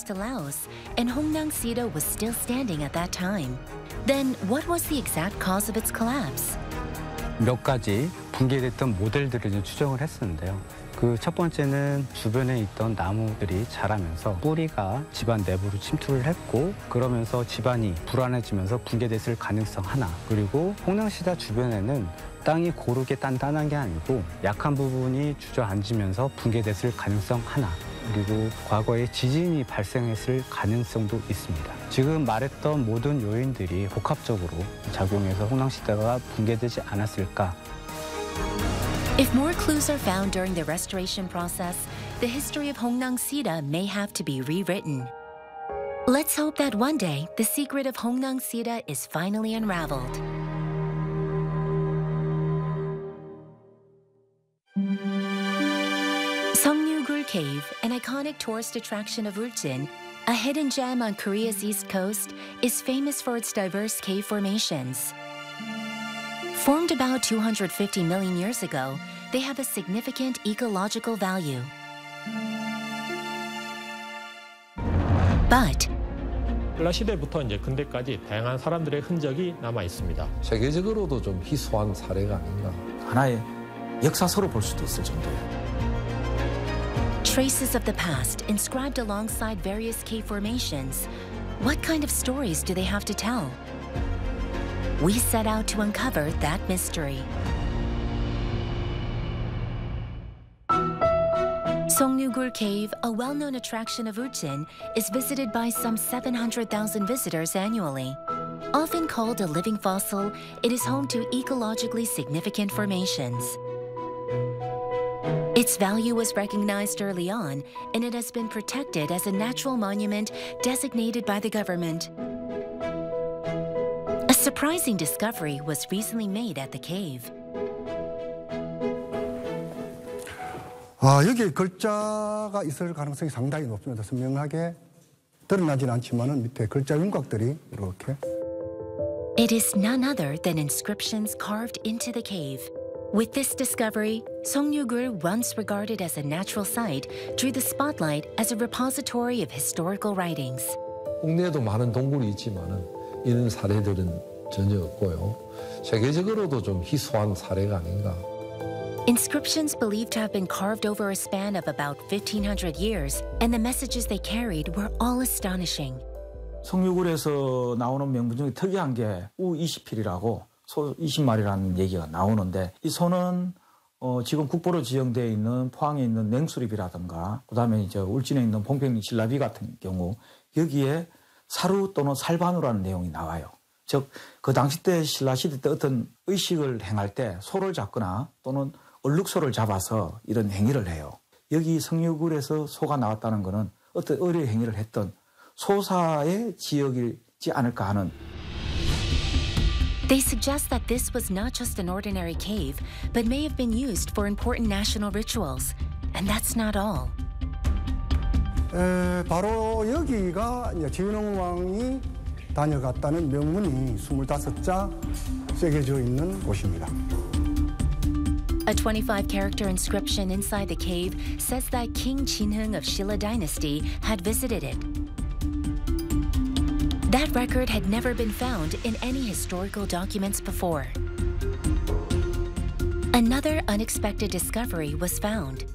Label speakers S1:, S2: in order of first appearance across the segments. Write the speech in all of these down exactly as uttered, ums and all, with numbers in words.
S1: to Laos, and Hongnang Sita was still standing at that time. Then what was the exact cause of its collapse?
S2: 몇 가지 붕괴됐던 모델들을 이제 추정을 했었는데요. 그 첫 번째는 주변에 있던 나무들이 자라면서 뿌리가 집안 내부로 침투를 했고, 그러면서 집안이 불안해지면서 붕괴됐을 가능성 하나. 그리고 홍낭시다 주변에는 땅이 고르게 단단한 게 아니고 약한 부분이 주저앉으면서 붕괴됐을 가능성 하나. 그리고 과거에 지진이 발생했을 가능성도 있습니다. 지금 말했던 모든 요인들이 복합적으로 작용해서 홍낭시다가 붕괴되지 않았을까.
S1: If more clues are found during the restoration process, the history of Hongnang Sita may have to be rewritten. Let's hope that one day the secret of Hongnang Sita is finally unraveled. Seongnyu-gul Cave, an iconic tourist attraction of Ulsan, a hidden gem on Korea's east coast, is famous for its diverse cave formations. Formed about two hundred fifty million years ago, they have a significant ecological value. But
S3: 신라 시대부터 이제 근대까지 다양한 사람들의 흔적이 남아 있습니다.
S4: 세계적으로도 좀 희소한 사례가 아닌가.
S5: 하나의 역사서로 볼 수도 있을 정도예요.
S1: Traces of the past inscribed alongside various cave formations. What kind of stories do they have to tell? We set out to uncover that mystery. Seongnyu-gul Cave, a well-known attraction of Ulsan, is visited by some seven hundred thousand visitors annually. Often called a living fossil, it is home to ecologically significant formations. Its value was recognized early on, and it has been protected as a natural monument designated by the government. A surprising discovery was recently made at the cave.
S6: 아, 여기에 글자가 있을 가능성이 상당히 높습니다. 선명하게 드러나진 않지만은 밑에 글자 윤곽들이 이렇게.
S1: It is none other than inscriptions carved into the cave. With this discovery, Seongnyu-gul, once regarded as a natural site, drew the spotlight as a repository of historical writings.
S4: 국내에도 많은 동굴이 있지만은 이런 사례들은 전혀 없고요. 세계적으로도 좀 희소한 사례가 아닌가.
S1: Inscriptions believed to have been carved over a span of about fifteen hundred years, and the messages they carried were all astonishing.
S5: 성유굴에서 나오는 명분 중에 특이한 게 우 이십 필이라고 소 이십 마리라는 얘기가 나오는데, 이 소는 어, 지금 국보로 지정되어 있는 포항에 있는 냉수립이라든가 그다음에 이제 울진에 있는 봉평리 신라비 같은 경우 여기에 사루 또는 살반우라는 내용이 나와요. 즉 그 당시 때 신라 시대 때 어떤 의식을 행할 때 소를 잡거나 또는 얼룩소를 잡아서 이런 행위를 해요. 여기 성유굴에서 소가 나왔다는 것은 어떤 의뢰 행위를 했던 소사의 지역이지 않을까 하는.
S1: They suggest that this was not just an ordinary cave, but may have been used for important national rituals. And that's not all.
S6: 에, 바로 여기가 이제 진흥왕이 다녀갔다는 명문이 스물다섯 자 새겨져 있는 곳입니다.
S1: A twenty-five character inscription inside the cave says that King Jinheung of Shilla Dynasty had visited it. That record had never been found in any historical documents before. Another unexpected discovery was found.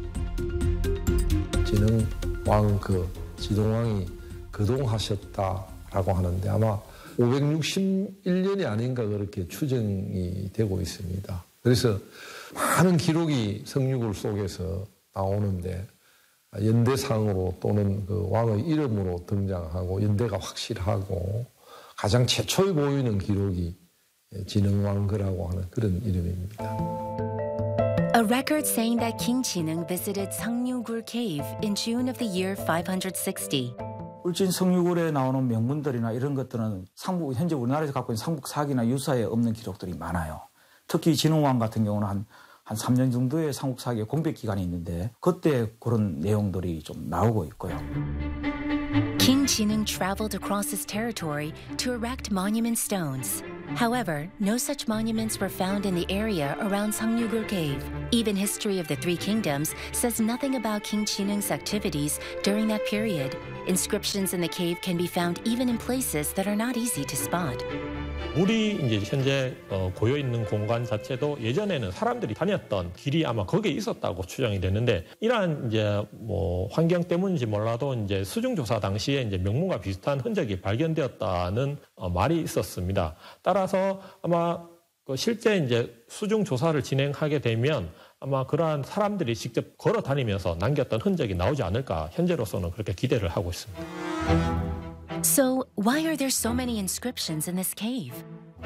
S4: 진흥왕 그 지동왕이 거동하셨다라고 하는데 아마 오백육십일 년이 아닌가 그렇게 추정이 되고 있습니다. 그래서 많은 기록이 성유굴 속에서 나오는데 연대상으로 또는 그 왕의 이름으로 등장하고 연대가 확실하고 가장 최초에 보이는 기록이 진흥왕거라고 하는 그런 이름입니다.
S1: A record saying that King Jinheung visited Seongnyu-gul Cave in June of the year five hundred sixty.
S5: 울진 성유굴에 나오는 명문들이나 이런 것들은 삼국, 현재 우리나라에서 갖고 있는 삼국사기나 유사에 없는 기록들이 많아요. 특히 진흥왕 같은 경우는 한, 한 삼 년 정도의 삼국사기의 공백 기간이 있는데 그때 그런 내용들이 좀 나오고 있고요.
S1: King Jinheung traveled across his territory to erect monument stones. However, no such monuments were found in the area around Seongnyu-gul Cave. Even History of the Three Kingdoms says nothing about King Chinung's activities during that period. Inscriptions in the cave can be found even in places that are not easy to spot.
S3: 물이 이제 현재 고여 있는 공간 자체도 예전에는 사람들이 다녔던 길이 아마 거기에 있었다고 추정이 되는데, 이러한 이제 뭐 환경 때문인지 몰라도 이제 수중 조사 당시에 이제 명문과 비슷한 흔적이 발견되었다는 말이 있었습니다. 따라서 아마 실제 이제 수중 조사를 진행하게 되면 아마 그러한 사람들이 직접 걸어 다니면서 남겼던 흔적이 나오지 않을까, 현재로서는 그렇게 기대를 하고 있습니다.
S1: So, why are there so many inscriptions in this cave?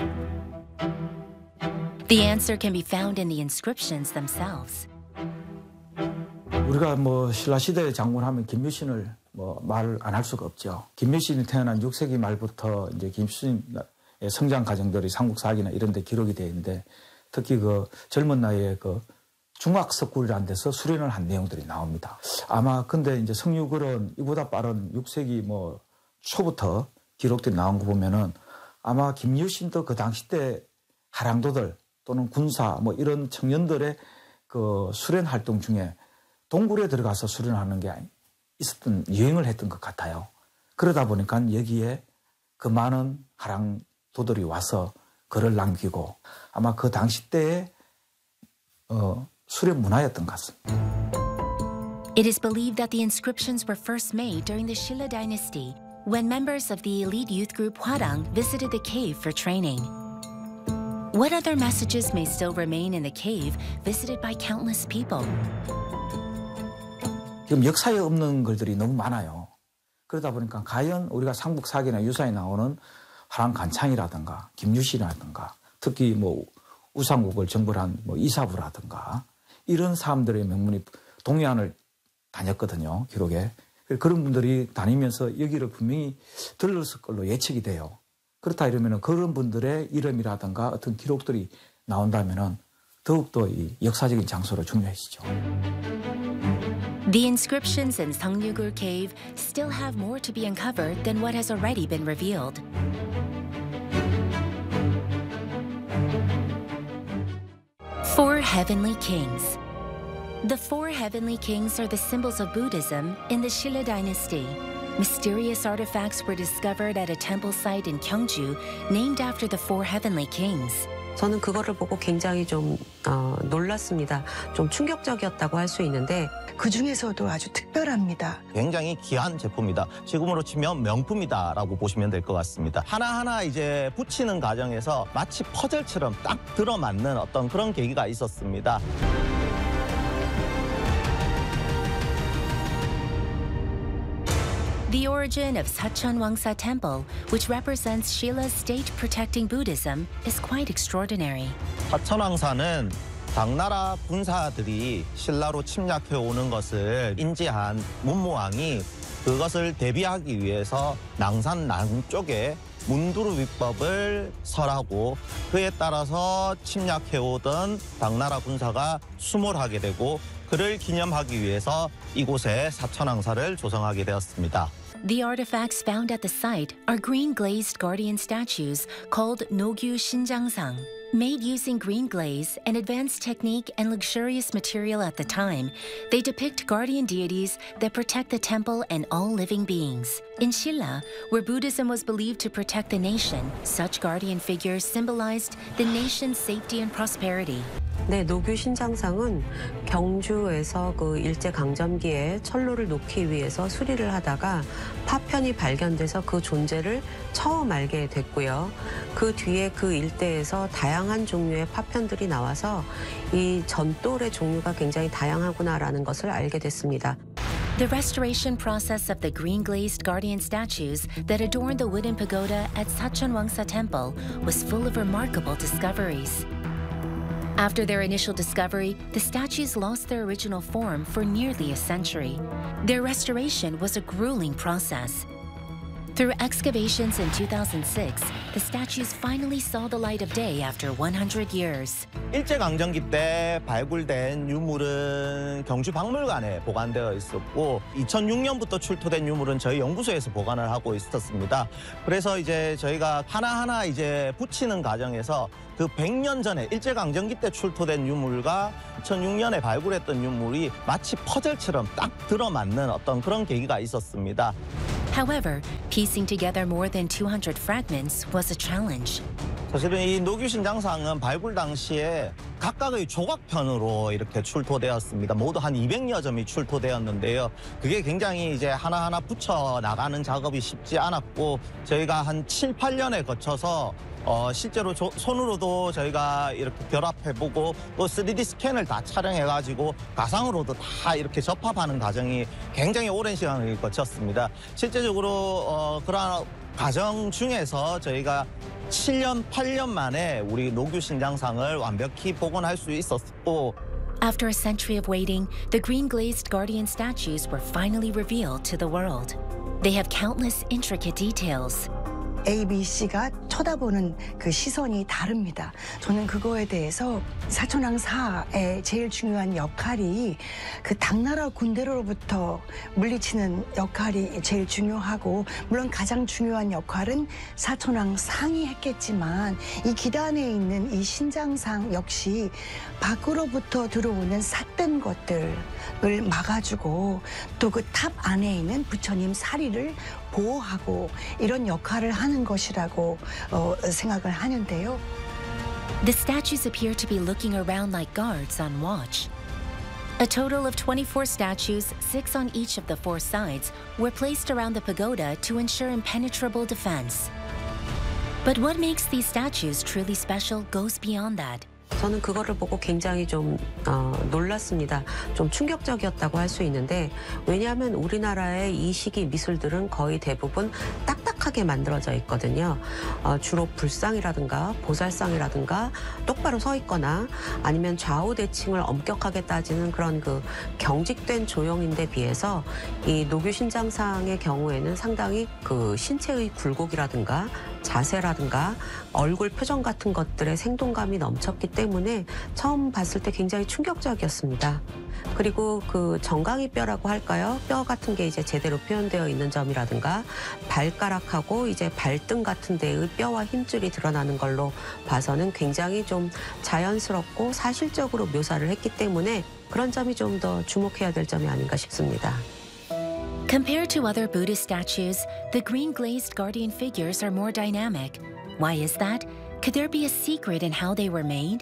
S1: The answer can be found in the inscriptions themselves.
S5: 우리가 뭐 신라시대 장군하면 김유신을 뭐 말 안 할 수가 없죠. 김유신이 태어난 육 세기 말부터 이제 김유신의 성장 과정들이 삼국사기나 이런 데 기록이 되어 있는데, 특히 그 젊은 나이에 그 중학석굴이라는 데서 수련을 한 내용들이 나옵니다. 아마 근데 이제 성유글은 이보다 빠른 육 세기 뭐 초부터 기록들이 나온 거 보면은 아마 김유신도 그 당시 때 하랑도들 또는 군사 뭐 이런 청년들의 그 수련 활동 중에 동굴에 들어가서 수련하는 게 있었던, 유행을 했던 것 같아요. 그러다 보니까 여기에 그 많은 하랑도들이 와서 글을 남기고 아마 그 당시 때의 어, 수련 문화였던 것 같습니다.
S1: It is believed that the inscriptions were first made during the Shilla dynasty, when members of the elite youth group Hwarang visited the cave for training. What other messages may still remain in the cave visited by countless people?
S5: 지금 역사에 없는 글들이 너무 많아요. 그러다 보니까 과연 우리가 삼국사기나 유사에 나오는 화랑간창이라든가 김유신이라든가 특히 뭐 우상국을 정벌한 뭐 이사부라든가 이런 사람들의 명문이 동해안을 다녔거든요, 기록에. 그런 분들이 다니면서 여기를 분명히 들렀을 걸로 예측이 돼요. 그렇다 이러면 그런 분들의 이름이라든가 어떤 기록들이 나온다면 더욱더 이 역사적인 장소로 중요해지죠.
S1: The inscriptions in Seongnugul Cave still have more to be uncovered than what has already been revealed. Four Heavenly Kings. The four heavenly kings are the symbols of Buddhism in the Shilla dynasty. Mysterious artifacts were discovered at a temple site in Gyeongju named after the four heavenly kings.
S7: 저는 그거를 보고 굉장히 좀 어, 놀랐습니다. 좀 충격적이었다고 할 수 있는데
S8: 그 중에서도 아주 특별합니다.
S9: 굉장히 귀한 제품이다. 지금으로 치면 명품이다라고 보시면 될 것 같습니다. 하나하나 이제 붙이는 과정에서 마치 퍼즐처럼 딱 들어맞는 어떤 그런 계기가 있었습니다.
S1: The origin of Sacheon Wangsa Temple, which represents Shila's state protecting Buddhism, is quite extraordinary.
S9: 사천왕사는 당나라 군사들이 신라로 침략해 오는 것을 인지한 문무왕이 그것을 대비하기 위해서 낭산 남쪽에 문두루 위법을 설하고 그에 따라서 침략해 오던 당나라 군사가 수몰하게 되고 그를 기념하기 위해서 이곳에 사천왕사를 조성하게 되었습니다.
S1: The artifacts found at the site are green glazed guardian statues called Nogyu Shinjangsang. Made using green glaze, an advanced technique and luxurious material at the time, they depict guardian deities that protect the temple and all living beings. In Shilla, where Buddhism was believed to protect the nation, such guardian figures symbolized the nation's safety and prosperity.
S7: 네, 노규 신장상은 경주에서 그 일제강점기에 철로를 놓기 위해서 수리를 하다가 파편이 발견돼서 그 존재를 처음 알게 됐고요. 그 뒤에 그 일대에서 다양한 종류의 파편들이 나와서 이 전돌의 종류가 굉장히 다양하구나라는 것을 알게 됐습니다.
S1: The restoration process of the green-glazed guardian statues that adorn the wooden pagoda at Sacheon Wangsa Temple was full of remarkable discoveries. After their initial discovery, the statues lost their original form for nearly a century. Their restoration was a grueling process. Through excavations in two thousand six, the statues finally saw the light of day after one hundred years.
S9: 일제강점기 때 발굴된 유물은 경주박물관에 보관되어 있었고 이천육 년부터 출토된 유물은 저희 연구소에서 보관을 하고 있었습니다. 그래서 이제 저희가 하나하나 이제 붙이는 과정에서 그 백 년 전에 일제강점기 때 출토된 유물과 이천육 년에 발굴했던 유물이 마치 퍼즐처럼 딱 들어맞는 어떤 그런 계기가 있었습니다.
S1: However, piecing together more than two hundred fragments was a challenge.
S9: 사실은 이 노규신장상은 발굴 당시에 각각의 조각편으로 이렇게 출토되었습니다. 모두 한 이백여 점이 출토되었는데요. 그게 굉장히 이제 하나하나 붙여 나가는 작업이 쉽지 않았고 저희가 한 칠, 팔 년에 거쳐서 어, 실제로 조, 손으로도 저희가 이렇게 결합해보고 또 쓰리디 스캔을 다 촬영해가지고 가상으로도 다 이렇게 접합하는 과정이 굉장히 오랜 시간을 거쳤습니다. 실제적으로 어, 그러한 과정 중에서 저희가 칠 년, 팔 년 만에 우리 노규신장상을 완벽히 복원할 수 있었고
S1: After a century of waiting, the green glazed guardian statues were finally revealed to the world. They have countless intricate details.
S8: A, B, C가 쳐다보는 그 시선이 다릅니다. 저는 그거에 대해서 사촌왕사의 제일 중요한 역할이 그 당나라 군대로부터 물리치는 역할이 제일 중요하고 물론 가장 중요한 역할은 사촌왕상이 했겠지만 이 기단에 있는 이 신장상 역시 밖으로부터 들어오는 삿된 것들을 막아주고 또 그 탑 안에 있는 부처님 사리를 보호하고 이런 역할을 하는 것이라고 어, 생각을 하는데요.
S1: The statues appear to be looking around like guards on watch. A total of twenty-four statues, six on each of the four sides, were placed around the pagoda to ensure impenetrable defense. But what makes these statues truly special goes beyond that.
S7: 저는 그거를 보고 굉장히 좀 어, 놀랐습니다. 좀 충격적이었다고 할 수 있는데 왜냐하면 우리나라의 이 시기 미술들은 거의 대부분 딱딱하게 만들어져 있거든요. 어, 주로 불상이라든가 보살상이라든가 똑바로 서 있거나 아니면 좌우 대칭을 엄격하게 따지는 그런 그 경직된 조형인데 비해서 이 노규신장상의 경우에는 상당히 그 신체의 굴곡이라든가 자세라든가 얼굴 표정 같은 것들의 생동감이 넘쳤기 때문에 처음 봤을 때 굉장히 충격적이었습니다. 그리고 그 정강이 뼈라고 할까요? 뼈 같은 게 이제 제대로 표현되어 있는 점이라든가 발가락하고 이제 발등 같은 데의 뼈와 힘줄이 드러나는 걸로 봐서는 굉장히 좀 자연스럽고 사실적으로 묘사를 했기 때문에 그런 점이 좀 더 주목해야 될 점이 아닌가 싶습니다.
S1: Compared to other Buddhist statues, the green glazed guardian figures are more dynamic. Why is that? Could there be a secret in how they were made?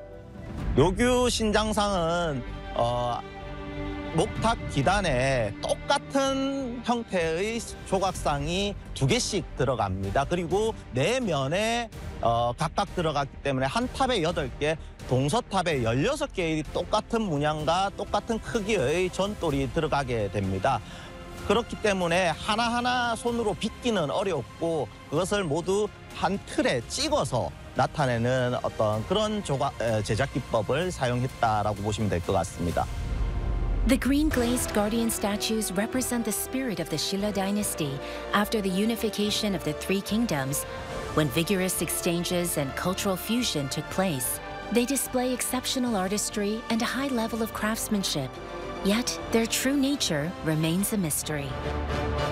S9: 노규신장상은 어, 목탑 기단에 똑같은 형태의 조각상이 두 개씩 들어갑니다. 그리고 네 면에 어, 각각 들어갔기 때문에 한 탑에 여덟 개, 동서탑에 열여섯 개의 똑같은 문양과 똑같은 크기의 전돌이 들어가게 됩니다. 그렇기 때문에 하나하나 손으로 빗기는 어렵고 그것을 모두 한 틀에 찍어서 나타내는 어떤 그런 조각, 제작 기법을 사용했다라고 보시면 될 것 같습니다.
S1: The green glazed guardian statues represent the spirit of the Shilla dynasty after the unification of the three kingdoms. When vigorous exchanges and cultural fusion took place, they display exceptional artistry and a high level of craftsmanship. Yet, their true nature remains a mystery.